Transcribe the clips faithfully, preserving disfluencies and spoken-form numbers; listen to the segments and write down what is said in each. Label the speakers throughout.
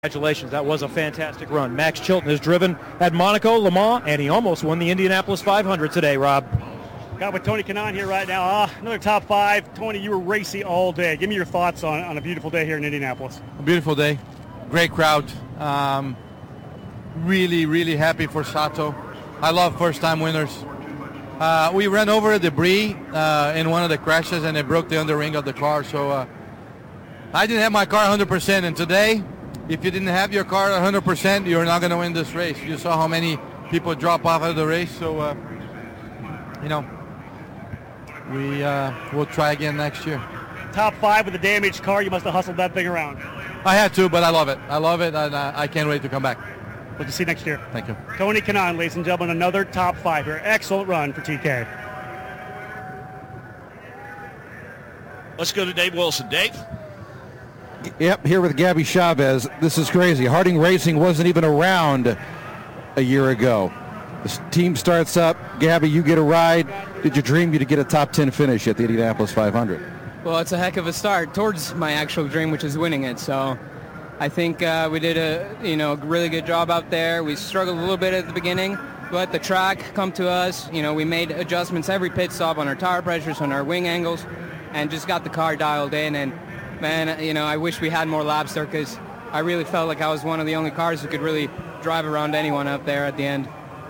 Speaker 1: Congratulations, that was a fantastic run. Max Chilton has driven at Monaco, Le Mans, and he almost won the Indianapolis five hundred today, Rob.
Speaker 2: Got with Tony Kanaan here right now. Uh, another top five. Tony, you were racy all day. Give me your thoughts on, on a beautiful day here in Indianapolis.
Speaker 3: A beautiful day. Great crowd. Um, really, really happy for Sato. I love first-time winners. Uh, we ran over debris uh, in one of the crashes, and it broke the underring of the car. So uh, I didn't have my car one hundred percent, and today, if you didn't have your car one hundred percent, you're not going to win this race. You saw how many people drop off of the race. So, uh, you know, we uh, will try again next year.
Speaker 2: Top five with a damaged car. You must have hustled that thing around.
Speaker 3: I had to, but I love it. I love it, and uh, I can't wait to come back.
Speaker 2: Hope to see you next year.
Speaker 3: Thank you.
Speaker 2: Tony Kanaan, ladies and gentlemen, another top five here. Excellent run for T K.
Speaker 4: Let's go to Dave Wilson. Dave?
Speaker 5: Yep, here with Gabby Chavez. This is crazy. Harding Racing wasn't even around a year ago. The team starts up. Gabby, you get a ride. Did you dream you to get a top ten finish at the Indianapolis five hundred?
Speaker 6: Well, it's a heck of a start towards my actual dream, which is winning it. So I think uh, we did a you know really good job out there. We struggled a little bit at the beginning, but the track come to us. You know, we made adjustments every pit stop on our tire pressures, on our wing angles, and just got the car dialed in. And man, you know, I wish we had more laps there because I really felt like I was one of the only cars who could really drive around anyone up there at the end.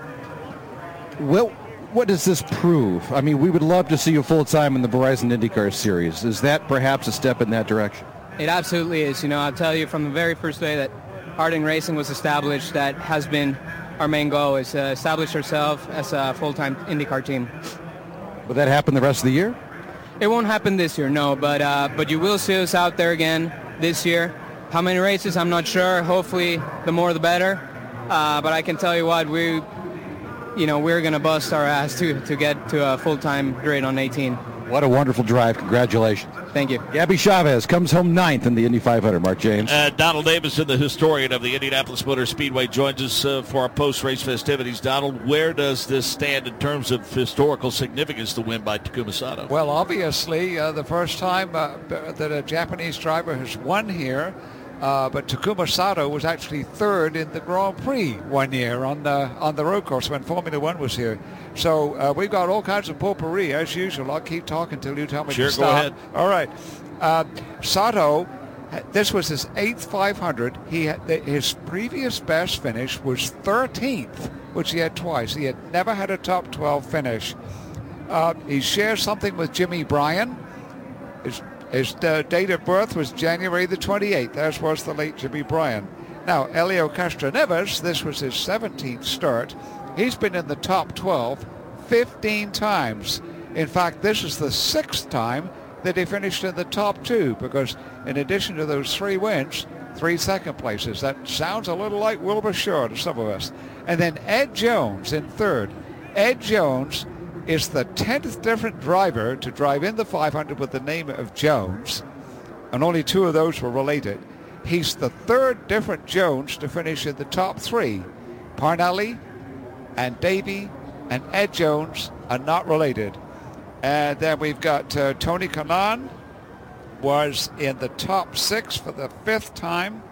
Speaker 5: Well, what does this prove? I mean, we would love to see you full-time in the Verizon IndyCar Series. Is that perhaps a step in that direction?
Speaker 6: It absolutely is. You know, I'll tell you from the very first day that Harding Racing was established, that has been our main goal, is to establish ourselves as a full-time IndyCar team.
Speaker 5: Will that happen the rest of the year?
Speaker 6: It won't happen this year, no, but uh, but you will see us out there again this year. How many races, I'm not sure. Hopefully, the more the better. Uh, but I can tell you what, we, you know, we're going to bust our ass to, to get to a full-time grid on eighteen.
Speaker 5: What a wonderful drive. Congratulations.
Speaker 6: Thank you.
Speaker 5: Gabby Chavez comes home ninth in the Indy five hundred. Mark James.
Speaker 4: Uh, Donald Davidson, the historian of the Indianapolis Motor Speedway, joins us uh, for our post-race festivities. Donald, where does this stand in terms of historical significance, the win by Takuma Sato?
Speaker 7: Well, obviously, uh, the first time uh, that a Japanese driver has won here, uh, but Takuma Sato was actually third in the Grand Prix one year on the, on the road course when Formula One was here. So uh, we've got all kinds of potpourri, as usual. I'll keep talking till you tell me
Speaker 4: sure,
Speaker 7: to stop.
Speaker 4: Go ahead.
Speaker 7: All right. Uh, Sato, this was his eighth five hundred. He had, his previous best finish was thirteenth, which he had twice. He had never had a top twelve finish. Uh, he shares something with Jimmy Bryan. His, his uh, date of birth was January the twenty-eighth, as was the late Jimmy Bryan. Now, Helio Castroneves, this was his seventeenth start. He's been in the top twelve fifteen times. In fact, this is the sixth time that he finished in the top two, because in addition to those three wins, three second places. That sounds a little like Wilbur Shaw to some of us. And then Ed Jones in third. Ed Jones is the tenth different driver to drive in the five hundred with the name of Jones, and only two of those were related. He's the third different Jones to finish in the top three. Parnelli and Davey and Ed Jones are not related. And then we've got uh, Tony Kanaan was in the top six for the fifth time.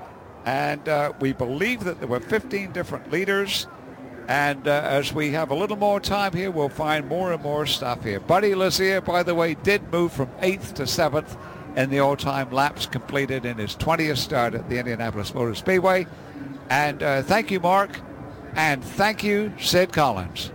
Speaker 7: And uh, we believe that there were fifteen different leaders. And uh, as we have a little more time here, we'll find more and more stuff here. Buddy Lazier, by the way, did move from eighth to seventh in the all-time laps completed in his twentieth start at the Indianapolis Motor Speedway. And uh, thank you, Mark. And thank you, Sid Collins.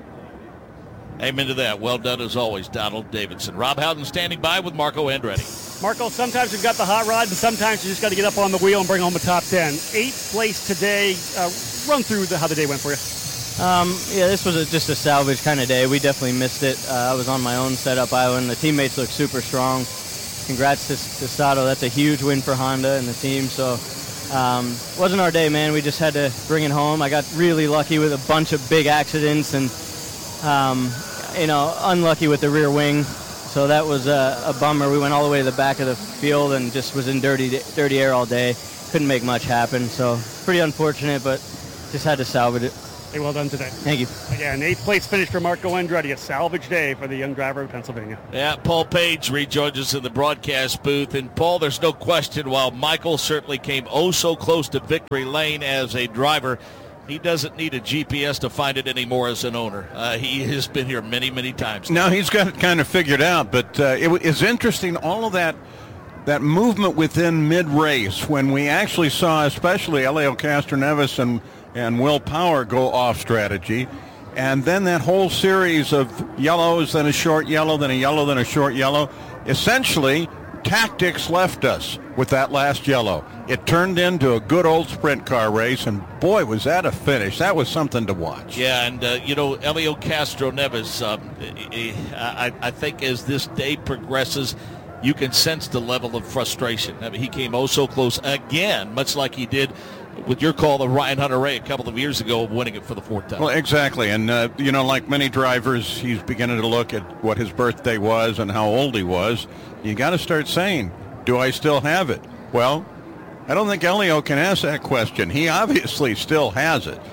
Speaker 4: Amen to that. Well done as always, Donald Davidson. Rob Howden standing by with Marco Andretti.
Speaker 2: Marco, sometimes you've got the hot rod, and sometimes you just got to get up on the wheel and bring home a top ten. Eighth place today. Uh, run through the, how the day went for you.
Speaker 8: Um, yeah, this was a, just a salvage kind of day. We definitely missed it. Uh, I was on my own setup island. The teammates look super strong. Congrats to, to Sato. That's a huge win for Honda and the team. So um, wasn't our day, man. We just had to bring it home. I got really lucky with a bunch of big accidents and, um, you know, unlucky with the rear wing. So that was a, a bummer. We went all the way to the back of the field and just was in dirty, dirty air all day. Couldn't make much happen. So pretty unfortunate, but just had to salvage it.
Speaker 2: Hey, well done today.
Speaker 8: Thank you.
Speaker 2: Again, eighth place finish for Marco Andretti, a salvage day for the young driver of Pennsylvania.
Speaker 4: Yeah, Paul Page rejoins us in the broadcast booth. And, Paul, there's no question, while Michael certainly came oh so close to victory lane as a driver, he doesn't need a G P S to find it anymore as an owner. Uh, he has been here many, many times.
Speaker 9: Now he's got it kind of figured out, but uh, it is interesting, all of that that movement within mid-race when we actually saw especially Helio Castroneves and, and Will Power go off strategy, and then that whole series of yellows, then a short yellow, then a yellow, then a short yellow. Essentially, tactics left us with that last yellow. It turned into a good old sprint car race, and boy, was that a finish. That was something to watch.
Speaker 4: Yeah, and, uh, you know, Helio Castroneves, um, I, I think as this day progresses, you can sense the level of frustration. I mean, he came oh so close again, much like he did with your call of Ryan Hunter-Reay a couple of years ago of winning it for the fourth time.
Speaker 9: Well, exactly. And, uh, you know, like many drivers, he's beginning to look at what his birthday was and how old he was. You got to start saying, do I still have it? Well, I don't think Helio can ask that question. He obviously still has it.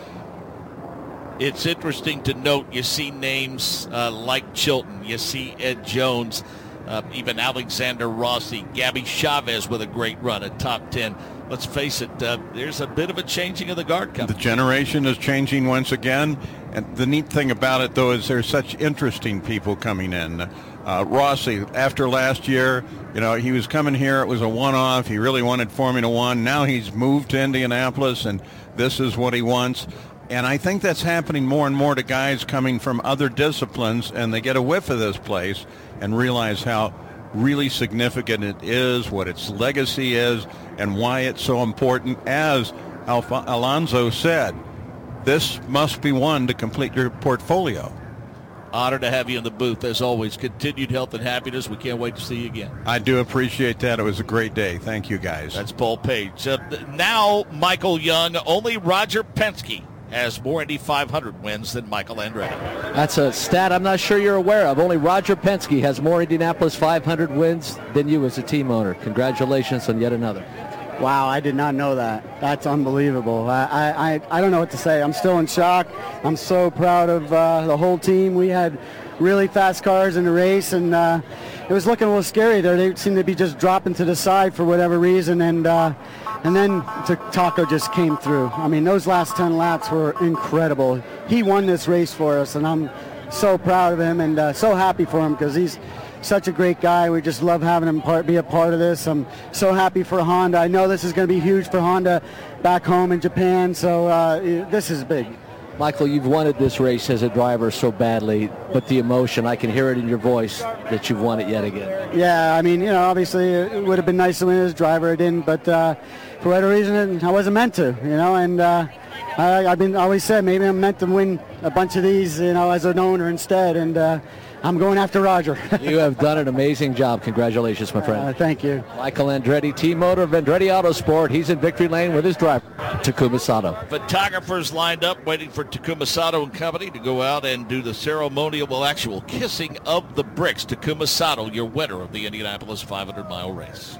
Speaker 4: It's interesting to note you see names uh, like Chilton, you see Ed Jones, uh, even Alexander Rossi, Gabby Chavez with a great run at top ten. Let's face it, uh, there's a bit of a changing of the guard coming.
Speaker 9: The generation is changing once again. And the neat thing about it, though, is there's such interesting people coming in. Uh, Rossi, after last year, you know, he was coming here. It was a one-off. He really wanted Formula One. Now he's moved to Indianapolis, and this is what he wants. And I think that's happening more and more to guys coming from other disciplines, and they get a whiff of this place and realize how really significant it is, what its legacy is, and why it's so important. As Alfa- Alonso said, this must be one to complete your portfolio.
Speaker 4: Honor to have you in the booth, as always. Continued health and happiness. We can't wait to see you again.
Speaker 9: I do appreciate that. It was a great day. Thank you, guys.
Speaker 4: That's Paul Page. Uh, now, Michael Young, only Roger Penske has more Indy five hundred wins than Michael Andretti.
Speaker 10: That's a stat I'm not sure you're aware of. Only Roger Penske has more Indianapolis five hundred wins than you as a team owner. Congratulations on yet another.
Speaker 11: Wow, I did not know that. That's unbelievable. I, I, I don't know what to say. I'm still in shock. I'm so proud of uh, the whole team. We had really fast cars in the race, and uh, it was looking a little scary there. They seemed to be just dropping to the side for whatever reason, and uh, and then Taco just came through. I mean, those last ten laps were incredible. He won this race for us, and I'm so proud of him and uh, so happy for him because he's such a great guy. We just love having him part, be a part of this. I'm so happy for Honda. I know this is going to be huge for Honda back home in Japan, so uh, this is big.
Speaker 10: Michael, you've wanted this race as a driver so badly, but the emotion, I can hear it in your voice that you've won it yet again.
Speaker 11: Yeah, I mean, you know, obviously it would have been nice to win as a driver. I didn't, but uh, for whatever reason, I wasn't meant to, you know, and uh, I, I've been always said maybe I'm meant to win a bunch of these, you know, as an owner instead, and uh, I'm going after Roger.
Speaker 10: You have done an amazing job. Congratulations, my friend.
Speaker 11: Uh, thank you.
Speaker 10: Michael Andretti, team owner of Andretti Autosport. He's in victory lane with his driver, Takuma Sato.
Speaker 4: Photographers lined up waiting for Takuma Sato and company to go out and do the ceremonial, well, actual kissing of the bricks. Takuma Sato, your winner of the Indianapolis five hundred mile race.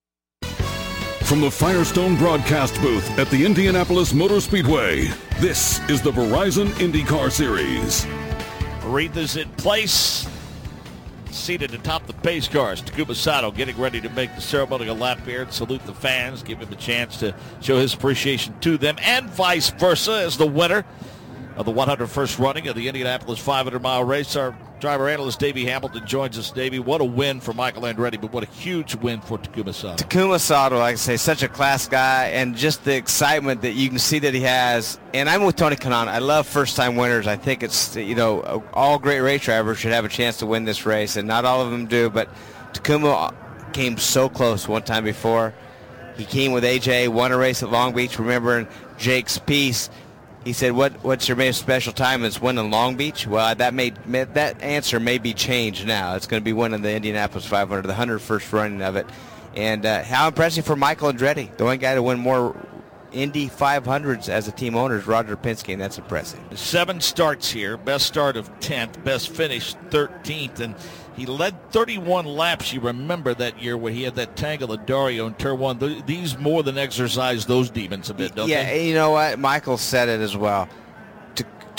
Speaker 12: From the Firestone broadcast booth at the Indianapolis Motor Speedway, this is the Verizon IndyCar Series.
Speaker 4: Aretha's in place, seated atop the pace cars. Takuma Sato getting ready to make the ceremonial lap here and salute the fans, give him a chance to show his appreciation to them, and vice versa, as the winner of the one hundred first running of the Indianapolis five hundred mile race. Our driver analyst Davey Hamilton joins us. Davey, what a win for Michael Andretti, but what a huge win for Takuma Sato.
Speaker 13: Takuma Sato, like I say, such a class guy, and just the excitement that you can see that he has. And I'm with Tony Kanaan. I love first-time winners. I think it's, you know, all great race drivers should have a chance to win this race, and not all of them do, but Takuma came so close one time before. He came with A J, won a race at Long Beach, remembering Jake's piece. He said, "What? What's your most special time? It's winning Long Beach." Well, that may, may that answer may be changed now. It's going to be winning the Indianapolis five hundred, the one hundred first running of it. And uh, how impressive for Michael Andretti. The one guy to win more Indy five hundreds as a team owner is Roger Penske, and that's impressive.
Speaker 4: Seven starts here, best start of tenth, best finish thirteenth, and he led thirty-one laps. You remember that year where he had that tangle of Dario in turn one. These more than exercise those demons a bit, don't
Speaker 13: yeah,
Speaker 4: they?
Speaker 13: Yeah, you know what? Michael said it as well.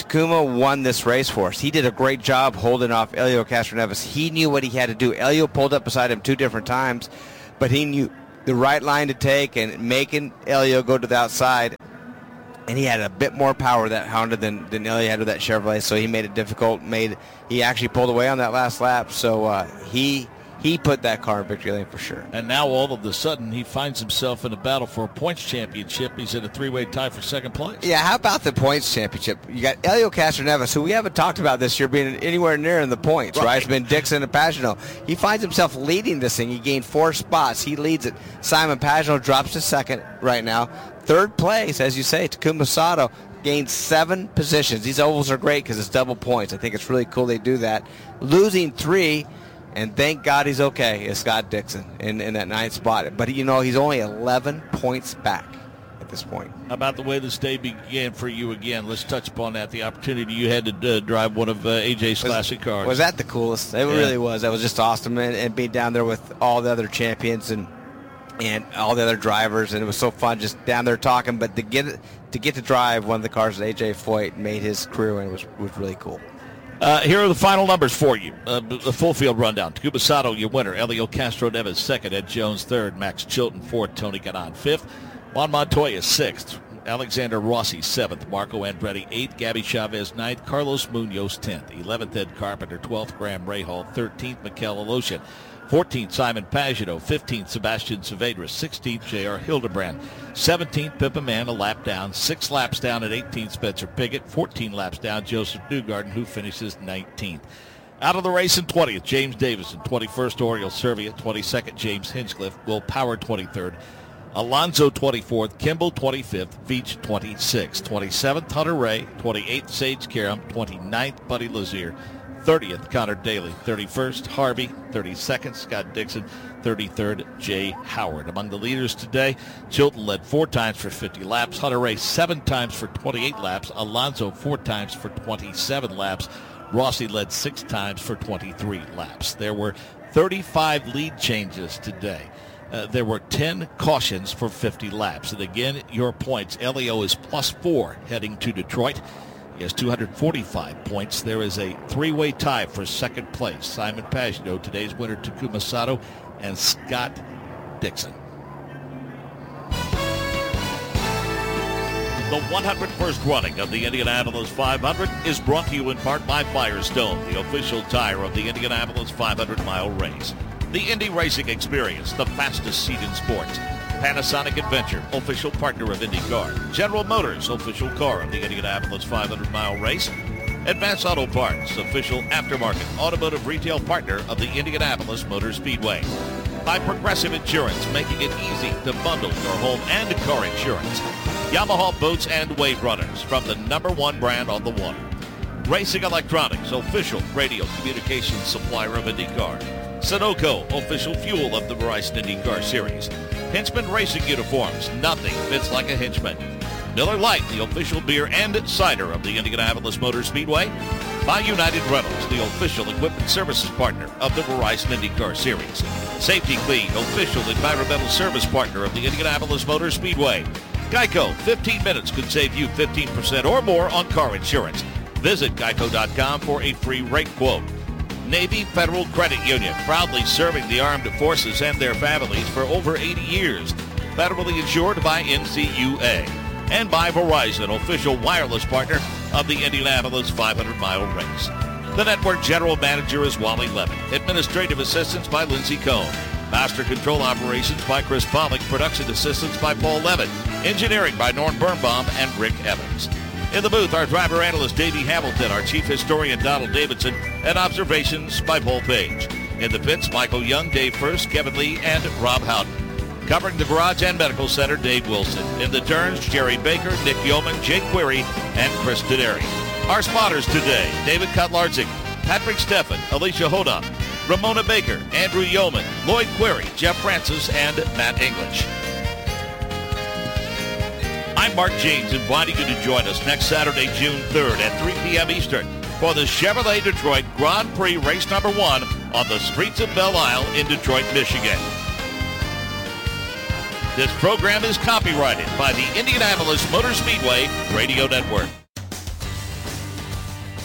Speaker 13: Takuma won this race for us. He did a great job holding off Helio Castroneves. He knew what he had to do. Helio pulled up beside him two different times, but he knew the right line to take and making Helio go to the outside. And he had a bit more power, that Honda, than, than Helio had with that Chevrolet, so he made it difficult. Made He actually pulled away on that last lap, so uh, he he put that car in victory lane for sure.
Speaker 4: And now all of a sudden he finds himself in a battle for a points championship. He's in a three-way tie for second place.
Speaker 13: Yeah, how about the points championship? You got Helio Castroneves, who we haven't talked about this year being anywhere near in the points, right? right? It's been Dixon and Pagano. He finds himself leading this thing. He gained four spots. He leads it. Simon Pagano drops to second right now. Third place, as you say, Takuma Sato gained seven positions. These ovals are great because it's double points. I think it's really cool they do that. Losing three, and thank God he's okay, is Scott Dixon in, in that ninth spot. But, you know, he's only eleven points back at this point.
Speaker 4: How about the way this day began for you again? Let's touch upon that, the opportunity you had to uh, drive one of uh, A J's was, classic cars.
Speaker 13: Was that the coolest? It yeah. really was. That was just awesome. And, and being down there with all the other champions and and all the other drivers, and it was so fun just down there talking. But to get it, to get to drive one of the cars that A J Foyt made his career in was, was really cool.
Speaker 4: Uh, here are the final numbers for you. Uh, the full field rundown. Takuma Sato, your winner. Helio Castroneves, second. Ed Jones, third. Max Chilton, fourth. Tony Kanaan, fifth. Juan Montoya, sixth. Alexander Rossi, seventh. Marco Andretti, eighth. Gabby Chavez, ninth. Carlos Munoz, tenth. eleventh. Ed Carpenter, twelfth. Graham Rahal, thirteenth. Mikel Aloshin, fourteenth, Simon Pagano, fifteenth, Sebastian Saavedra, sixteenth, J R Hildebrand, seventeenth, Pippa Mann, a lap down, six laps down at eighteenth, Spencer Piggott, fourteen laps down, Joseph Newgarden, who finishes nineteenth. Out of the race in twentieth, James Davison, twenty-first, Oriol Servia, twenty-second, James Hinchcliffe, Will Power, twenty-third, Alonso, twenty-fourth, Kimball, twenty-fifth, Veach, twenty-sixth, twenty-seventh, Hunter Ray, twenty-eighth, Sage Karam, twenty-ninth, Buddy Lazier, thirtieth, Connor Daly, thirty-first, Harvey, thirty-second, Scott Dixon, thirty-third, Jay Howard. Among the leaders today, Chilton led four times for fifty laps, Hunter Ray seven times for twenty-eight laps, Alonso four times for twenty-seven laps, Rossi led six times for twenty-three laps. There were thirty-five lead changes today. Uh, there were ten cautions for fifty laps. And again, your points. Helio is plus four heading to Detroit. He has two hundred forty-five points. There is a three-way tie for second place. Simon Pagano, today's winner, Takuma Sato, and Scott Dixon. The one hundred first running of the Indianapolis five hundred is brought to you in part by Firestone, the official tire of the Indianapolis five hundred mile race. The Indy Racing Experience, the fastest seat in sports. Panasonic Adventure, official partner of IndyCar. General Motors, official car of the Indianapolis five hundred mile race. Advance Auto Parts, official aftermarket automotive retail partner of the Indianapolis Motor Speedway. By Progressive Insurance, making it easy to bundle your home and car insurance. Yamaha Boats and Wave Runners, from the number one brand on the water. Racing Electronics, official radio communications supplier of IndyCar. Sunoco, official fuel of the Verizon IndyCar Series. Hinchman Racing Uniforms, nothing fits like a Hinchman. Miller Lite, the official beer and cider of the Indianapolis Motor Speedway. By United Rentals, the official equipment services partner of the Verizon IndyCar Series. Safety Clean, official environmental service partner of the Indianapolis Motor Speedway. Geico, fifteen minutes could save you fifteen percent or more on car insurance. Visit geico dot com for a free rate quote. Navy Federal Credit Union, proudly serving the armed forces and their families for over eighty years. Federally insured by N C U A. And by Verizon, official wireless partner of the Indianapolis five hundred mile race. The network general manager is Wally Levin. Administrative assistance by Lindsey Cohn. Master control operations by Chris Pollock. Production assistance by Paul Levin. Engineering by Norm Birnbaum and Rick Evans. In the booth, our driver analyst Davey Hamilton, our chief historian Donald Davidson, and observations by Paul Page. In the pits, Michael Young, Dave First, Kevin Lee, and Rob Howden. Covering the Garage and Medical Center, Dave Wilson. In the turns, Jerry Baker, Nick Yeoman, Jake Query, and Chris Denary. Our spotters today, David Kotlarczyk, Patrick Steffen, Alicia Hodop, Ramona Baker, Andrew Yeoman, Lloyd Query, Jeff Francis, and Matt English. I'm Mark James, inviting you to join us next Saturday, June third at three p.m. Eastern for the Chevrolet Detroit Grand Prix race number one on the streets of Belle Isle in Detroit, Michigan. This program is copyrighted by the Indianapolis Motor Speedway Radio Network.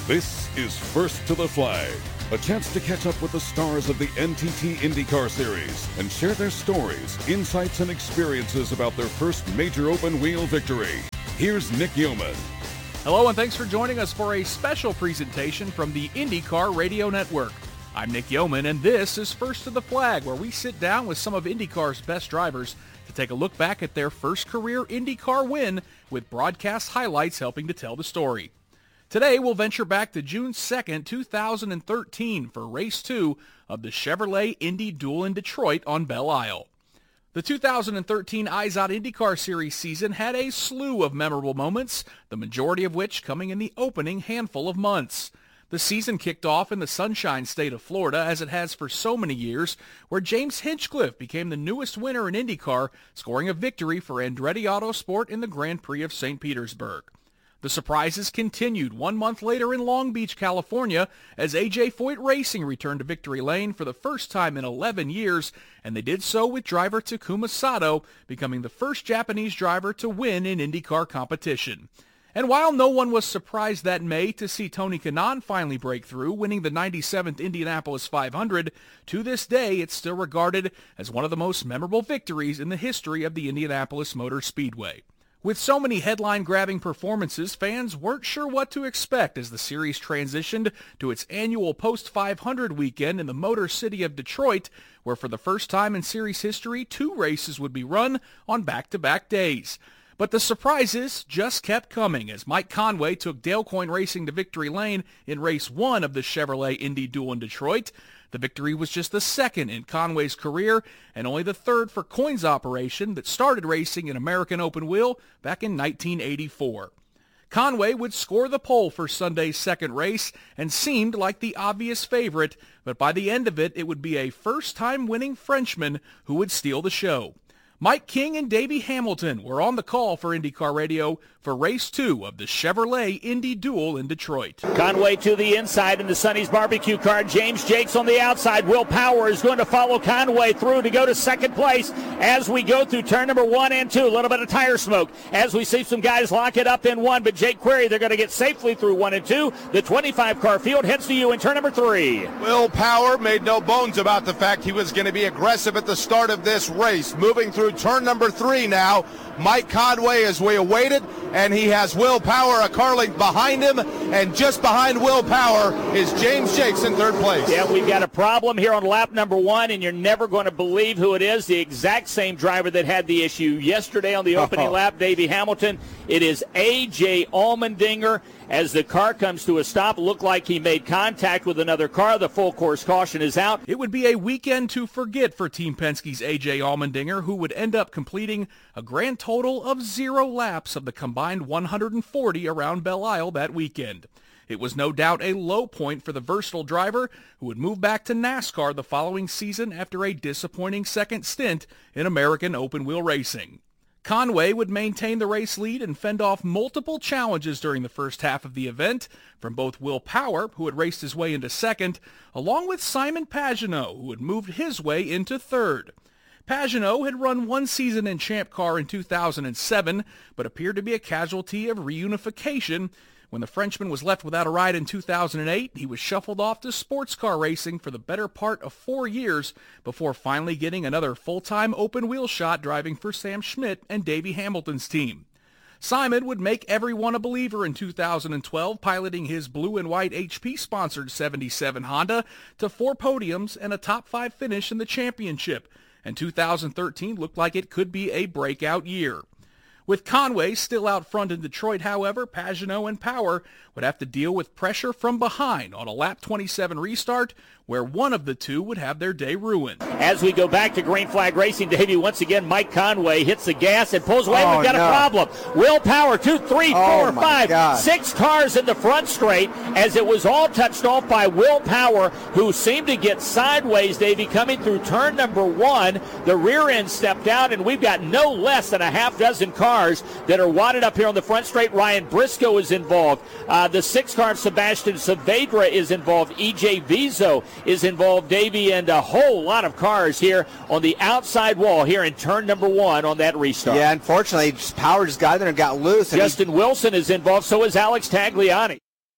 Speaker 12: This is First to the Flag, a chance to catch up with the stars of the N T T IndyCar Series and share their stories, insights, and experiences about their first major open-wheel victory. Here's Nick Yeoman.
Speaker 14: Hello, and thanks for joining us for a special presentation from the IndyCar Radio Network. I'm Nick Yeoman, and this is First to the Flag, where we sit down with some of IndyCar's best drivers to take a look back at their first career IndyCar win, with broadcast highlights helping to tell the story. Today, we'll venture back to June second, two thousand thirteen for Race two of the Chevrolet Indy Duel in Detroit on Belle Isle. The two thousand thirteen IZOD IndyCar Series season had a slew of memorable moments, the majority of which coming in the opening handful of months. The season kicked off in the Sunshine State of Florida, as it has for so many years, where James Hinchcliffe became the newest winner in IndyCar, scoring a victory for Andretti Autosport in the Grand Prix of Saint Petersburg. The surprises continued one month later in Long Beach, California, as A J Foyt Racing returned to victory lane for the first time in eleven years, and they did so with driver Takuma Sato becoming the first Japanese driver to win in IndyCar competition. And while no one was surprised that May to see Tony Kanaan finally break through, winning the ninety-seventh Indianapolis five hundred, to this day it's still regarded as one of the most memorable victories in the history of the Indianapolis Motor Speedway. With so many headline-grabbing performances, fans weren't sure what to expect as the series transitioned to its annual Post five hundred weekend in the Motor City of Detroit, where for the first time in series history, two races would be run on back-to-back days. But the surprises just kept coming as Mike Conway took Dale Coyne Racing to victory lane in Race one of the Chevrolet Indy Duel in Detroit. The victory was just the second in Conway's career and only the third for Coyne's operation that started racing in American Open Wheel back in nineteen eighty-four. Conway would score the pole for Sunday's second race and seemed like the obvious favorite, but by the end of it, it would be a first-time winning Frenchman who would steal the show. Mike King and Davey Hamilton were on the call for IndyCar Radio for Race two of the Chevrolet Indy Duel in Detroit.
Speaker 15: Conway to the inside in the Sonny's barbecue car. James Jakes on the outside. Will Power is going to follow Conway through to go to second place as we go through turn number one and two. A little bit of tire smoke as we see some guys lock it up in one, but Jake Query, they're going to get safely through one and two. The twenty-five car field heads to you in turn number three.
Speaker 16: Will Power made no bones about the fact he was going to be aggressive at the start of this race. Moving through turn number three now. Mike Conway as we awaited, and he has Will Power a car length behind him, and just behind Will Power is James Jakes in third place.
Speaker 15: Yeah, we've got a problem here on lap number one, and you're never going to believe who it is. The exact same driver that had the issue yesterday on the opening oh. lap, Davey Hamilton. It is A J Allmendinger. As the car comes to a stop, looked like he made contact with another car. The full course caution is out.
Speaker 14: It would be a weekend to forget for Team Penske's A J Allmendinger, who would end up completing a grand total of zero laps of the combined one hundred forty around Belle Isle that weekend. It was no doubt a low point for the versatile driver, who would move back to NASCAR the following season after a disappointing second stint in American open wheel racing. Conway would maintain the race lead and fend off multiple challenges during the first half of the event from both Will Power, who had raced his way into second, along with Simon Pagenaud, who had moved his way into third. Pagenaud had run one season in Champ Car in two thousand seven, but appeared to be a casualty of reunification. When the Frenchman was left without a ride in two thousand eight, he was shuffled off to sports car racing for the better part of four years before finally getting another full-time open-wheel shot driving for Sam Schmidt and Davey Hamilton's team. Simon would make everyone a believer in two thousand twelve, piloting his blue and white H P-sponsored seventy-seven Honda to four podiums and a top five finish in the championship, and two thousand thirteen looked like it could be a breakout year. With Conway still out front in Detroit, however, Pagenaud and Power would have to deal with pressure from behind on a lap twenty-seven restart, where one of the two would have their day ruined.
Speaker 15: As we go back to Green Flag Racing, Davey, once again, Mike Conway hits the gas and pulls away.
Speaker 16: Oh,
Speaker 15: We've got
Speaker 16: no.
Speaker 15: a problem. Will Power, two, three,
Speaker 16: Oh,
Speaker 15: four,
Speaker 16: my
Speaker 15: five,
Speaker 16: God.
Speaker 15: six cars in the front straight, as it was all touched off by Will Power, who seemed to get sideways, Davey, coming through turn number one. The rear end stepped out, and we've got no less than a half dozen cars that are wadded up here on the front straight. Ryan Briscoe is involved. Uh, the six car of Sebastian Saavedra is involved. E J Vizo is involved, Davey, and a whole lot of cars here on the outside wall here in turn number one on that restart.
Speaker 13: Yeah, unfortunately, just Power just got there and got loose. And
Speaker 15: Justin
Speaker 13: he...
Speaker 15: Wilson is involved, so is Alex Tagliani.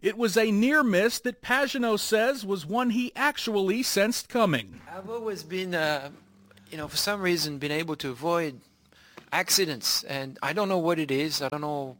Speaker 14: It was a near miss that Pagenaud says was one he actually sensed coming.
Speaker 17: I've always been, uh, you know, for some reason, been able to avoid accidents, and I don't know what it is. I don't know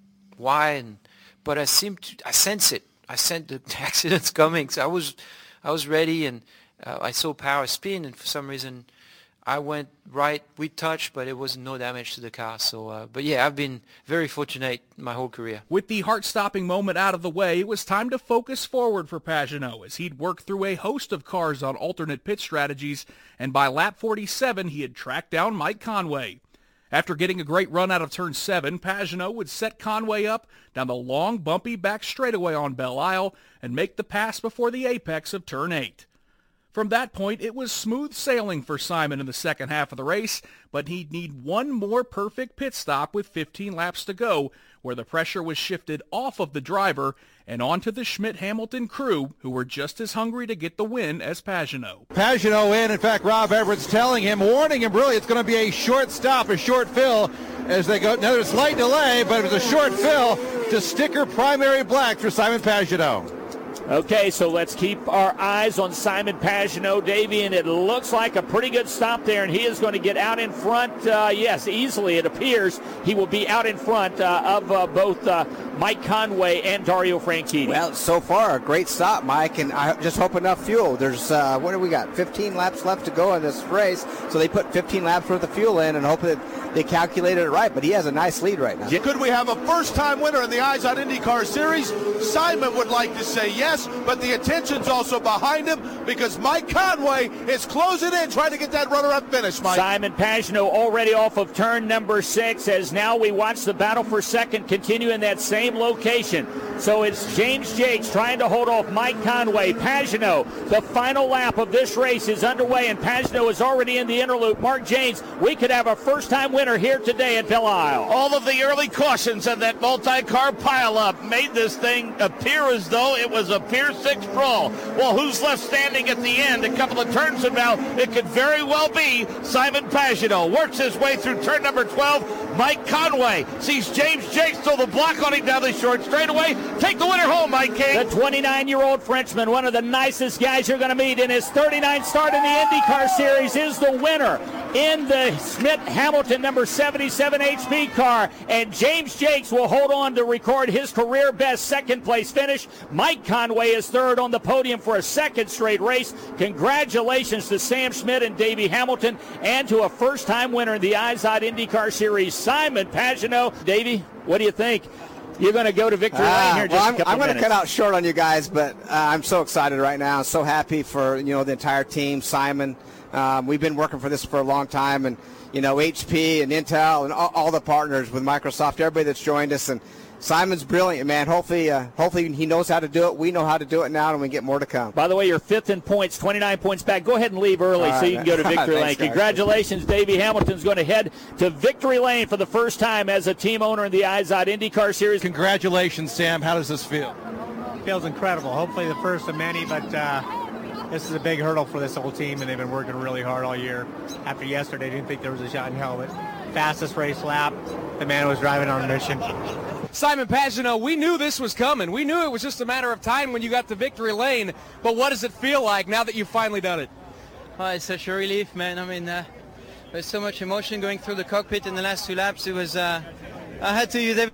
Speaker 17: why, and but I seem to, I sense it. I sense the accidents coming. So I was, I was ready, and uh, I saw power spin, and for some reason, I went right. We touched, but it was no damage to the car. So, uh, but yeah, I've been very fortunate my whole career.
Speaker 14: With the heart-stopping moment out of the way, it was time to focus forward for Pagenaud as he'd worked through a host of cars on alternate pit strategies, and by lap forty-seven, he had tracked down Mike Conway. After getting a great run out of turn seven, Pagenaud would set Conway up down the long, bumpy back straightaway on Belle Isle and make the pass before the apex of turn eight. From that point, it was smooth sailing for Simon in the second half of the race, but he'd need one more perfect pit stop with fifteen laps to go, where the pressure was shifted off of the driver and onto the Schmidt-Hamilton crew, who were just as hungry to get the win as Pagenaud.
Speaker 5: Pagenaud in. In fact, Rob Everett's telling him, warning him, really, it's going to be a short stop, a short fill as they go. Now, there's a slight delay, but it was a short fill to sticker primary black for Simon Pagenaud.
Speaker 15: Okay, so let's keep our eyes on Simon Pagenaud, Davey, and it looks like a pretty good stop there, and he is going to get out in front. Uh, yes, easily, it appears he will be out in front uh, of uh, both uh, Mike Conway and Dario Franchitti.
Speaker 18: Well, so far, a great stop, Mike, and I just hope enough fuel. There's, uh, what do we got, fifteen laps left to go in this race, so they put fifteen laps worth of fuel in and hope that they calculated it right, but he has a nice lead right now.
Speaker 16: Could we have a first-time winner in the Eyes on IndyCar Series? Simon would like to say yes, but the attention's also behind him because Mike Conway is closing in, trying to get that runner-up finish, Mike.
Speaker 15: Simon Pagenaud already off of turn number six, as now we watch the battle for second continue in that same location. So it's James Jakes trying to hold off Mike Conway. Pagenaud, the final lap of this race is underway, and Pagenaud is already in the inner loop. Mark James, we could have a first-time winner here today at Belle Isle.
Speaker 4: All of the early cautions of that multi-car pileup made this thing appear as though it was a Pier six crawl. Well, who's left standing at the end? A couple of turns from now, it could very well be Simon Pagenaud. Works his way through turn number twelve. Mike Conway sees James Jakes throw the block on him down the short straightaway. Take the winner home, Mike King.
Speaker 15: The twenty-nine-year-old Frenchman, one of the nicest guys you're going to meet in his thirty-ninth start in the IndyCar Series, is the winner in the Schmidt-Hamilton number seventy-seven H P car, and James Jakes will hold on to record his career best second place finish. Mike Conway is third on the podium for a second straight race. Congratulations to Sam Schmidt and Davey Hamilton, and to a first-time winner in the IZOD IndyCar Series, Simon Pagenaud. Davey, what do you think? You're going to go to victory lane
Speaker 18: uh,
Speaker 15: here in
Speaker 18: well,
Speaker 15: just
Speaker 18: I'm,
Speaker 15: a couple
Speaker 18: I'm going to
Speaker 15: minutes.
Speaker 18: cut out short on you guys, but uh, I'm so excited right now. I'm so happy for, you know, the entire team, Simon. Um, we've been working for this for a long time, and, you know, H P and Intel and all, all the partners with Microsoft, everybody that's joined us. And Simon's brilliant, man. Hopefully, uh, hopefully he knows how to do it. We know how to do it now, and we get more to come.
Speaker 15: By the way, you're fifth in points, twenty-nine points back. Go ahead and leave early
Speaker 18: All
Speaker 15: so
Speaker 18: right,
Speaker 15: you can go to
Speaker 18: man.
Speaker 15: victory lane.
Speaker 18: Thanks, guys.
Speaker 15: Congratulations, Davey Hamilton's going to head to victory lane for the first time as a team owner in the IZOD IndyCar Series.
Speaker 5: Congratulations, Sam. How does this feel?
Speaker 19: Feels incredible. Hopefully the first of many, but uh, this is a big hurdle for this whole team, and they've been working really hard all year. After yesterday, didn't think there was a shot in hell, but fastest race lap, the man was driving on a mission.
Speaker 20: Simon Pagenaud, we knew this was coming. We knew it was just a matter of time when you got to victory lane, but what does it feel like now that you've finally done it?
Speaker 6: Oh, it's such a relief, man. I mean, uh, there's so much emotion going through the cockpit in the last two laps. It was, uh, I had to use everything.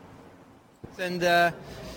Speaker 6: And, uh,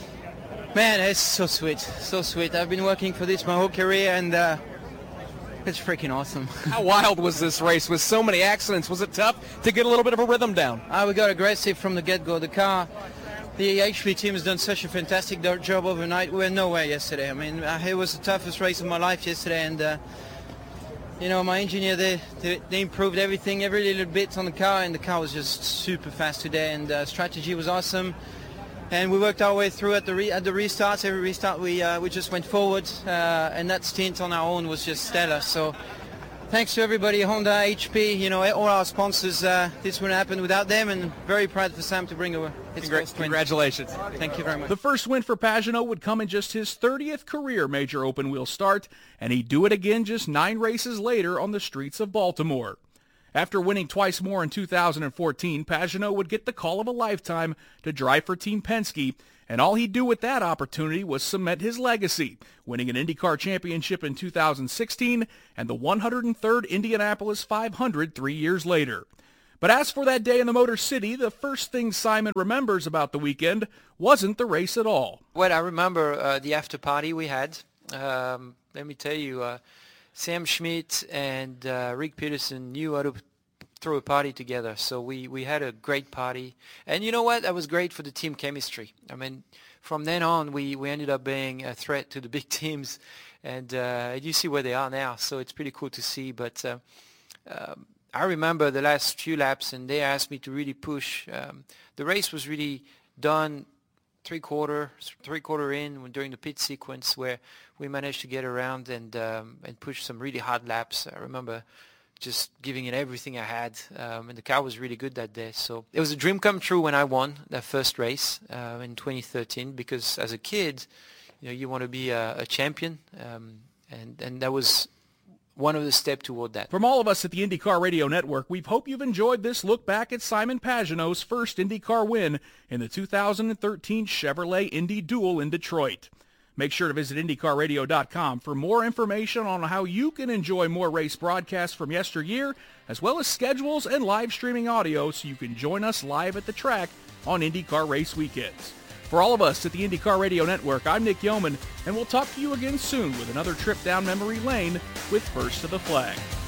Speaker 6: man, it's so sweet, so sweet. I've been working for this my whole career, and uh, it's freaking awesome.
Speaker 20: How wild was this race with so many accidents? Was it tough to get a little bit of a rhythm down?
Speaker 6: Uh, we got aggressive from the get-go. The car, the H P team has done such a fantastic job overnight. We were nowhere yesterday. I mean, uh, it was the toughest race of my life yesterday, and uh, you know, my engineer, they, they they improved everything, every little bit on the car, and the car was just super fast today, and uh, strategy was awesome. And we worked our way through at the re at the restarts. Every restart, we uh, we just went forward, uh, and that stint on our own was just stellar. So, thanks to everybody, Honda, H P, you know, all our sponsors. Uh, this wouldn't happen without them, and very proud for Sam to bring over his
Speaker 20: Congra-
Speaker 6: first win.
Speaker 20: Congratulations!
Speaker 6: Thank you very much.
Speaker 14: The first win for Pagenaud would come in just his thirtieth career major open wheel start, and he'd do it again just nine races later on the streets of Baltimore. After winning twice more in two thousand fourteen, Pagenaud would get the call of a lifetime to drive for Team Penske, and all he'd do with that opportunity was cement his legacy, winning an IndyCar championship in two thousand sixteen and the one hundred third Indianapolis five hundred three years later. But as for that day in the Motor City, the first thing Simon remembers about the weekend wasn't the race at all.
Speaker 17: Well, I remember uh, the after party we had. Um, let me tell you, uh, Sam Schmidt and uh, Rick Peterson knew how to throw a party together. So we, we had a great party. And you know what? That was great for the team chemistry. I mean, from then on, we, we ended up being a threat to the big teams. And uh, you see where they are now. So it's pretty cool to see. But uh, um, I remember the last few laps, and they asked me to really push. Um, the race was really done three quarter, three quarter in during the pit sequence, where we managed to get around and um, and push some really hard laps. I remember just giving it everything I had, um, and the car was really good that day. So it was a dream come true when I won that first race uh, in twenty thirteen, because as a kid, you know, you want to be a, a champion, um, and and that was one of the steps toward that.
Speaker 14: From all of us at the IndyCar Radio Network, we hope you've enjoyed this look back at Simon Pagenaud's first IndyCar win in the two thousand thirteen Chevrolet Indy Duel in Detroit. Make sure to visit Indy Car Radio dot com for more information on how you can enjoy more race broadcasts from yesteryear, as well as schedules and live streaming audio so you can join us live at the track on IndyCar race weekends. For all of us at the IndyCar Radio Network, I'm Nick Yeoman, and we'll talk to you again soon with another trip down memory lane with First to the Flag.